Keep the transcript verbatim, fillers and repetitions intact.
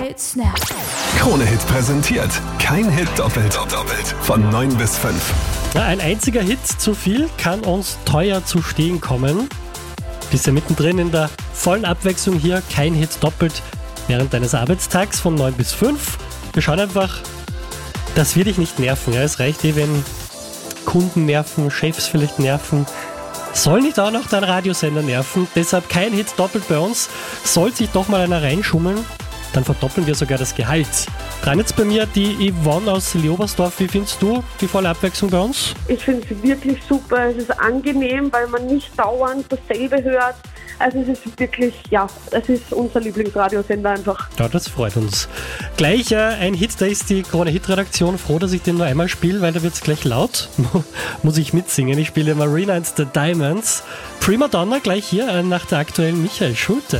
Snap. Krone-Hit präsentiert. Kein Hit doppelt. doppelt. Von neun bis fünf. Na, ein einziger Hit zu viel kann uns teuer zu stehen kommen. Bist ja mittendrin in der vollen Abwechslung hier. Kein Hit doppelt während deines Arbeitstags von neun bis fünf. Wir schauen einfach, dass wir dich nicht nerven. Ja, es reicht eh, wenn Kunden nerven, Chefs vielleicht nerven. Soll nicht auch noch dein Radiosender nerven. Deshalb kein Hit doppelt bei uns. Soll sich doch mal einer reinschummeln, dann verdoppeln wir sogar das Gehalt. Dran jetzt bei mir die Yvonne aus Leobersdorf. Wie findest du die volle Abwechslung bei uns? Ich finde es wirklich super. Es ist angenehm, weil man nicht dauernd dasselbe hört. Also es ist wirklich, ja, es ist unser Lieblingsradiosender einfach. Ja, das freut uns. Gleich äh, ein Hit, da ist die Krone-Hit-Redaktion froh, dass ich den nur einmal spiele, weil da wird es gleich laut. Muss ich mitsingen. Ich spiele Marina and the Diamonds. Prima Donna gleich hier äh, nach der aktuellen Michael Schulte.